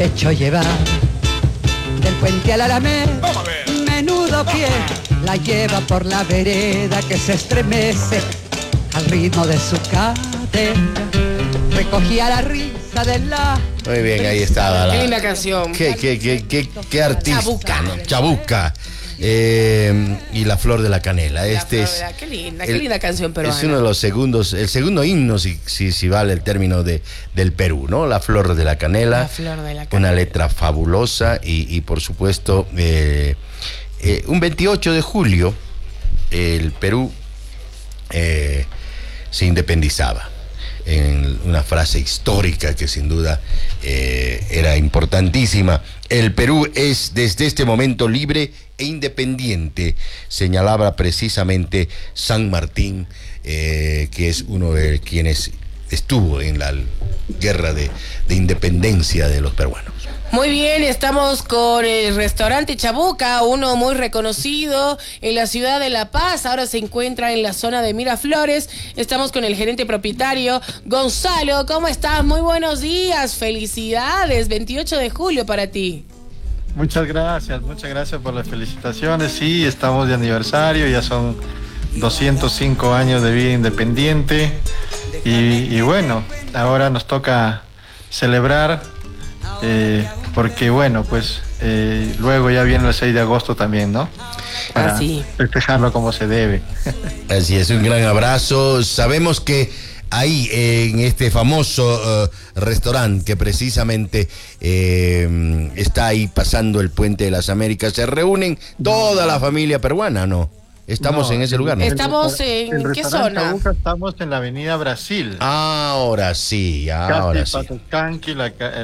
pecho llevar. Del puente al Alameda, menudo pie, la lleva por la vereda que se estremece al ritmo de su cadera. Recogía la risa de la... Muy bien, ahí estaba. Qué linda canción. Qué artista. Chabuca. ¿No? Chabuca. Y La Flor de la Canela. Qué linda canción peruana. Es uno de los el segundo himno, si vale el término del Perú, ¿no? La Flor de la Canela. La Flor de la Canela. Una letra fabulosa y por supuesto, un 28 de julio, el Perú se independizaba. En una frase histórica que sin duda era importantísima. El Perú es desde este momento libre e independiente, señalaba precisamente San Martín, que es uno de quienes estuvo en la guerra de independencia de los peruanos. Muy bien, estamos con el restaurante Chabuca, uno muy reconocido en la ciudad de La Paz, ahora se encuentra en la zona de Miraflores. Estamos con el gerente propietario, Gonzalo. ¿Cómo estás? Muy buenos días, felicidades, 28 de julio para ti. Muchas gracias por las felicitaciones. Sí, estamos de aniversario, ya son 205 años de vida independiente y bueno, ahora nos toca celebrar. Porque bueno, pues luego ya viene el 6 de agosto también, ¿no? Para festejarlo como se debe. Así es, un gran abrazo. Sabemos que ahí en este famoso restaurante que precisamente está ahí pasando el Puente de las Américas, se reúnen toda la familia peruana, ¿no? Estamos en ese lugar, ¿no? Estamos en ¿qué zona? Chabuca, estamos en la Avenida Brasil. Ahora sí. Patuscanqui,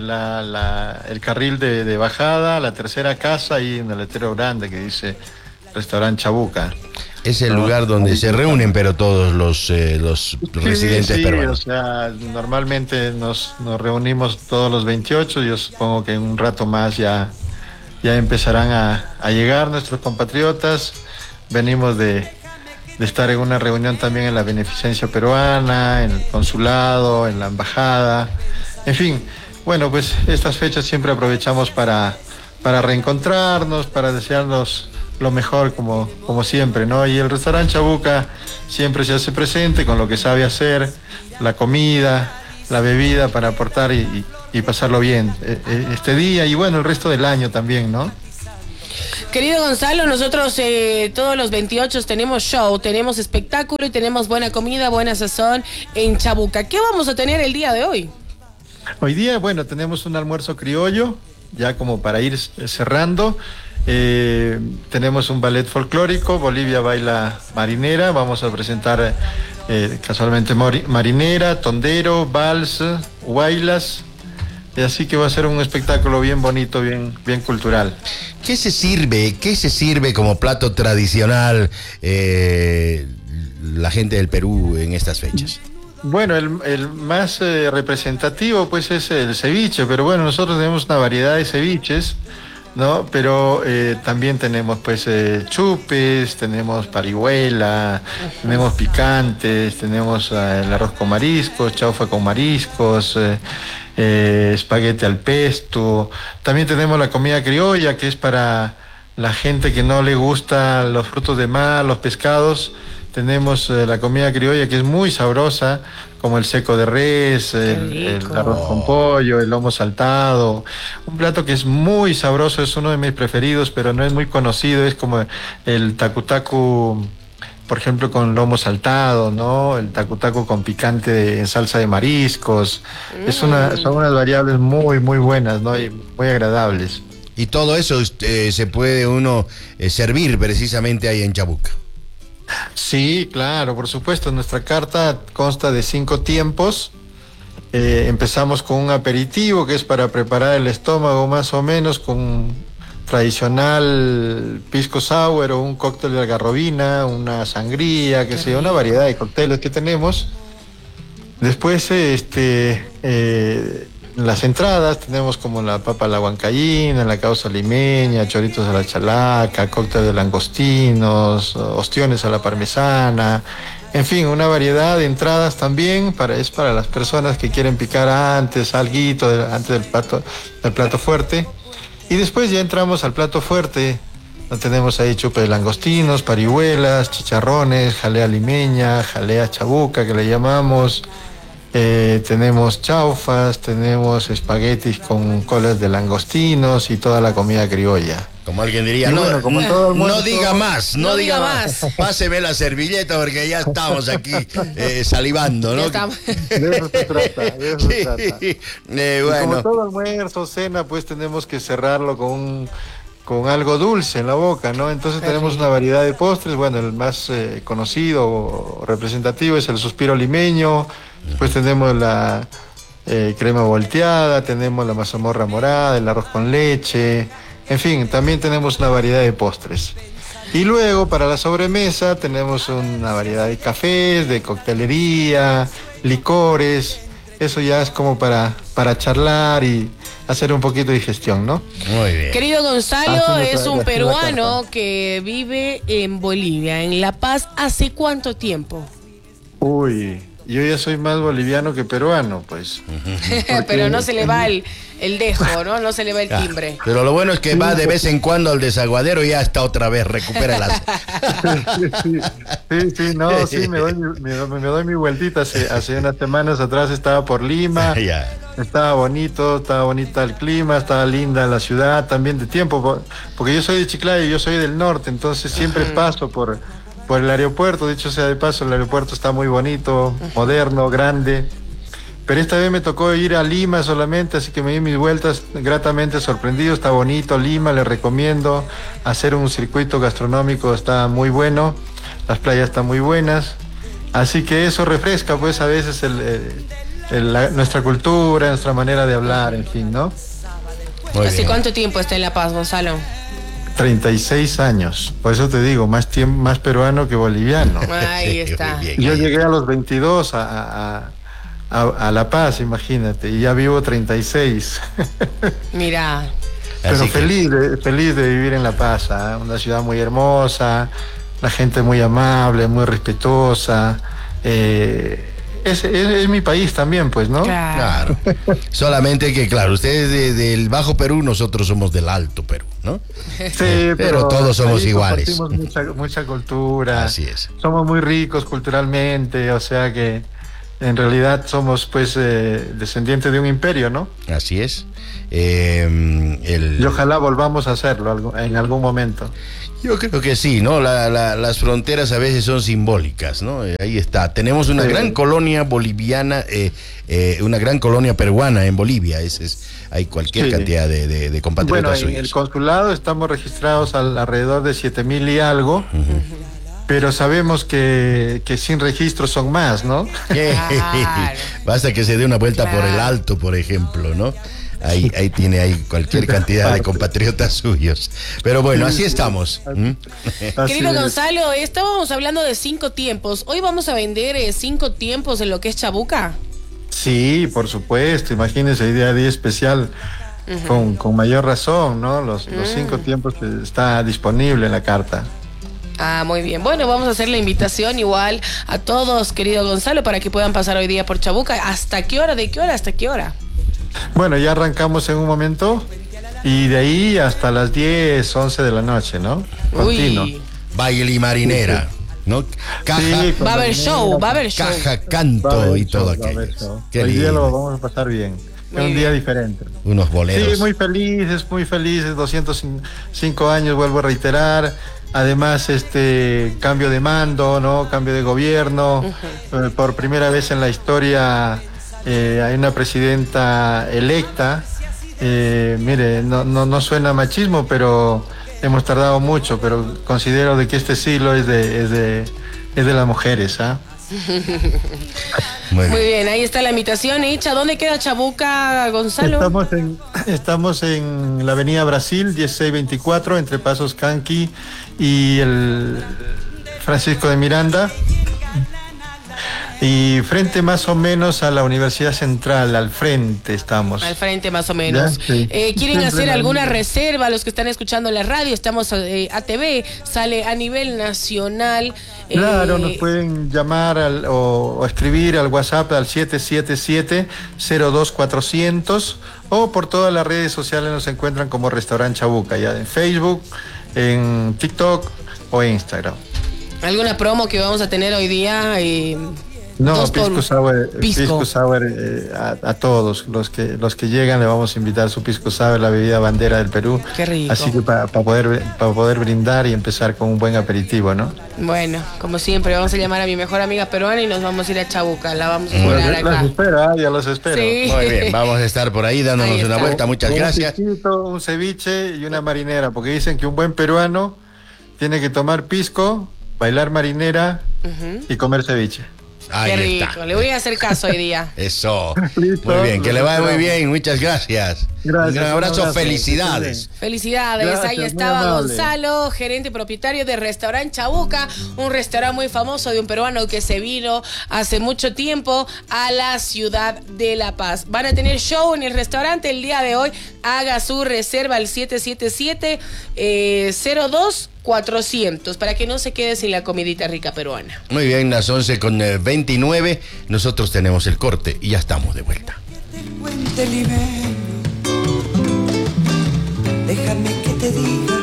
el carril de bajada, la tercera casa y en el letrero grande que dice Restaurante Chabuca. Es el lugar donde se reúnen, pero todos los residentes peruanos. O sea, normalmente nos reunimos todos los 28. Yo supongo que en un rato más ya empezarán a llegar nuestros compatriotas. Venimos de estar en una reunión también en la Beneficencia Peruana, en el consulado, en la embajada. En fin, bueno, pues estas fechas siempre aprovechamos para reencontrarnos, para desearnos lo mejor como siempre, ¿no? Y el restaurante Chabuca siempre se hace presente con lo que sabe hacer, la comida, la bebida para aportar y pasarlo bien este día y bueno, el resto del año también, ¿no? Querido Gonzalo, nosotros todos los 28 tenemos show, tenemos espectáculo y tenemos buena comida, buena sazón en Chabuca. ¿Qué vamos a tener el día de hoy? Hoy día, bueno, tenemos un almuerzo criollo, ya como para ir cerrando. Tenemos un ballet folclórico, Bolivia Baila Marinera. Vamos a presentar casualmente marinera, tondero, vals, huaylas. Así que va a ser un espectáculo bien bonito, bien cultural. ¿Qué se sirve como plato tradicional la gente del Perú en estas fechas? Bueno, el más representativo pues es el ceviche, pero bueno, nosotros tenemos una variedad de ceviches, ¿no? Pero también tenemos pues chupes, tenemos parihuela, tenemos picantes, tenemos el arroz con mariscos, chaufa con mariscos, espagueti al pesto. También tenemos la comida criolla, que es para la gente que no le gustan los frutos de mar, los pescados. Tenemos la comida criolla, que es muy sabrosa, como el seco de res, el arroz con pollo, el lomo saltado. Un plato que es muy sabroso, es uno de mis preferidos, pero no es muy conocido. Es como el tacu-tacu, por ejemplo, con lomo saltado, ¿no? El tacu-tacu con picante en salsa de mariscos. Son unas variables muy buenas, ¿no? Y muy agradables. Y todo eso se puede uno servir precisamente ahí en Chabuca. Sí, claro, por supuesto. Nuestra carta consta de 5 tiempos. Empezamos con un aperitivo que es para preparar el estómago más o menos, con tradicional pisco sour o un cóctel de algarrobina, una sangría, que sea, una variedad de cócteles que tenemos. Después, las entradas tenemos como la papa a la huancaína, la causa limeña, choritos a la chalaca, cóctel de langostinos, ostiones a la parmesana, En fin, una variedad de entradas también, es para las personas que quieren picar antes, alguito, antes del plato fuerte. Y después ya entramos al plato fuerte. Tenemos ahí chupe de langostinos, parihuelas, chicharrones, jalea limeña, jalea chabuca que le llamamos. Tenemos chaufas, tenemos espaguetis con colas de langostinos y toda la comida criolla. Como alguien diría, bueno, como todo el mundo, no diga más, no diga más. Páseme la servilleta porque ya estamos aquí salivando, ¿no? De eso se trata, de eso se trata. Bueno. Como todo almuerzo, cena, pues tenemos que cerrarlo con algo dulce en la boca, ¿no? Entonces tenemos una variedad de postres. Bueno, el más conocido o representativo es el suspiro limeño. Después tenemos la crema volteada, tenemos la mazamorra morada, el arroz con leche. En fin, también tenemos una variedad de postres. Y luego, para la sobremesa, tenemos una variedad de cafés, de coctelería, licores. Eso ya es como para charlar y hacer un poquito de digestión, ¿no? Muy bien. Querido Gonzalo, es un peruano que vive en Bolivia, en La Paz. ¿Hace cuánto tiempo? Uy, yo ya soy más boliviano que peruano, pues. Pero no se le va el dejo, ¿no? No se le va el timbre. Pero lo bueno es que va de vez en cuando al desaguadero y ya está otra vez, recupera las... Sí, me doy mi vueltita. Hace unas semanas atrás estaba por Lima, estaba bonita el clima, estaba linda la ciudad, también de tiempo, porque yo soy de Chiclayo y yo soy del norte, entonces siempre paso por el aeropuerto. Dicho sea de paso, el aeropuerto está muy bonito, moderno, grande. Pero esta vez me tocó ir a Lima solamente, así que me di mis vueltas gratamente sorprendido. Está bonito Lima, les recomiendo hacer un circuito gastronómico, está muy bueno, las playas están muy buenas, así que eso refresca pues a veces nuestra cultura, nuestra manera de hablar, en fin, ¿no? ¿Hace cuánto tiempo está en La Paz, Gonzalo? 36 años, por eso te digo, más peruano que boliviano. Ahí está. Yo llegué a los 22 a La Paz, imagínate, y ya vivo 36. Mira. Pero feliz de vivir en La Paz, ¿eh? Una ciudad muy hermosa, la gente muy amable, muy respetuosa. Es mi país también, pues, ¿no? Claro. Solamente que, claro, ustedes del Bajo Perú, nosotros somos del Alto Perú, ¿no? Sí, pero todos somos iguales. Compartimos mucha cultura. Así es. Somos muy ricos culturalmente, o sea que en realidad somos, pues, descendientes de un imperio, ¿no? Así es. Y ojalá volvamos a hacerlo en algún momento. Yo creo que sí, ¿no? Las fronteras a veces son simbólicas, ¿no? Ahí está. Tenemos una gran colonia boliviana, una gran colonia peruana en Bolivia. Hay cualquier cantidad de compatriotas suyos. En el consulado estamos registrados alrededor de 7,000 y algo. Pero sabemos que sin registro son más, ¿no? Claro. Basta que se dé una vuelta por el Alto, por ejemplo, ¿no? Ahí tiene cualquier cantidad de compatriotas suyos. Pero bueno, así estamos. Querido Gonzalo, estábamos hablando de 5 tiempos. Hoy vamos a vender 5 tiempos en lo que es chabuca. Sí, por supuesto. Imagínense, día a día especial. Con mayor razón, ¿no? Los 5 tiempos que está disponible en la carta. Ah, muy bien. Bueno, vamos a hacer la invitación igual a todos, querido Gonzalo, para que puedan pasar hoy día por Chabuca. ¿Hasta qué hora? ¿De qué hora? ¿Hasta qué hora? Bueno, ya arrancamos en un momento y de ahí hasta las 10, 11 de la noche, ¿no? Continuo. Uy. Baile y marinera, ¿no? Caja, va a haber show. Caja, canto y todo aquello. Hoy día lo vamos a pasar bien. Es un día diferente. Unos boleros. Sí, muy felices, 205 años, vuelvo a reiterar. Además, cambio de mando, ¿no? Cambio de gobierno. Por primera vez en la historia hay una presidenta electa. Mire, no suena machismo, pero hemos tardado mucho, pero considero de que este siglo es de las mujeres, ¿ah? Muy bien, ahí está la invitación hecha. ¿Dónde queda Chabuca, Gonzalo? Estamos en la avenida Brasil, 1624, entre Pasos Canqui y el Francisco de Miranda. Y frente más o menos a la Universidad Central, al frente estamos. Al frente más o menos. Sí. ¿Quieren hacer alguna reserva? Los que están escuchando la radio, estamos ATV, sale a nivel nacional. Claro, nos pueden llamar o escribir al WhatsApp al 777-02400 o por todas las redes sociales nos encuentran como Restaurante Chabuca, ya en Facebook, en TikTok o Instagram. ¿Alguna promo que vamos a tener hoy día? No, Pisco Sour, Pisco Sour a todos los que llegan le vamos a invitar su Pisco Sour, la bebida bandera del Perú. Qué rico. Así que para poder brindar y empezar con un buen aperitivo, ¿no? Bueno, como siempre, vamos a llamar a mi mejor amiga peruana y nos vamos a ir a Chabuca. La vamos a esperar acá. Ya los espero. Sí. Muy bien, vamos a estar por ahí dándonos una vuelta. Muchas gracias. Un ceviche y una marinera, porque dicen que un buen peruano tiene que tomar pisco, bailar marinera y comer ceviche. Ahí Qué rico, está. le voy a hacer caso hoy día. Eso. Listo, Muy bien, que le vaya muy esperamos. bien. Muchas gracias. Gracias, Un gran abrazo, un abrazo. felicidades. Felicidades, Gracias, ahí muy estaba amable. Gonzalo, gerente propietario de Restaurante Chabuca, un restaurante muy famoso de un peruano que se vino hace mucho tiempo a la ciudad de La Paz. Van a tener show en el restaurante el día de hoy, haga su reserva al 777-02-400 para que no se quede sin la comidita rica peruana. Muy bien, las 11:29. Nosotros tenemos el corte y ya estamos de vuelta. Déjame que te diga